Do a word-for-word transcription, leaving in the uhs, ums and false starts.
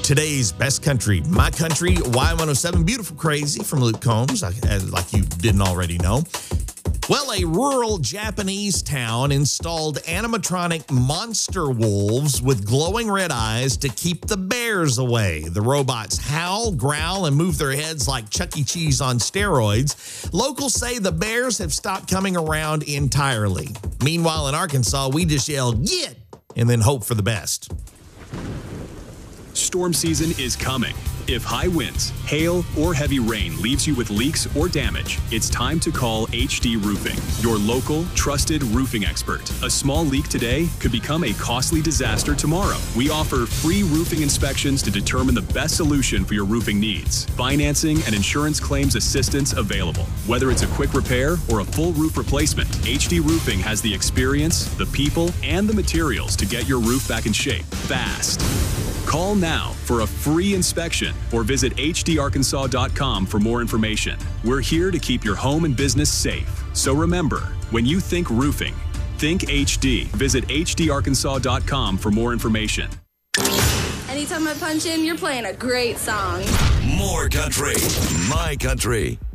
Today's best country, My Country, Y one oh seven, Beautiful Crazy from Luke Combs, like, like you didn't already know. Well, a rural Japanese town installed animatronic monster wolves with glowing red eyes to keep the bears away. The robots howl, growl, and move their heads like Chuck E. Cheese on steroids. Locals say the bears have stopped coming around entirely. Meanwhile, in Arkansas, we just yell, "Get!" and then hope for the best. Storm season is coming. If high winds, hail, or heavy rain leaves you with leaks or damage, it's time to call H D Roofing, your local, trusted roofing expert. A small leak today could become a costly disaster tomorrow. We offer free roofing inspections to determine the best solution for your roofing needs. Financing and insurance claims assistance available. Whether it's a quick repair or a full roof replacement, H D Roofing has the experience, the people, and the materials to get your roof back in shape fast. Call now for a free inspection or visit H D arkansas dot com for more information. We're here to keep your home and business safe. So remember, when you think roofing, think H D. Visit H D arkansas dot com for more information. Anytime I punch in, you're playing a great song. More country, My Country.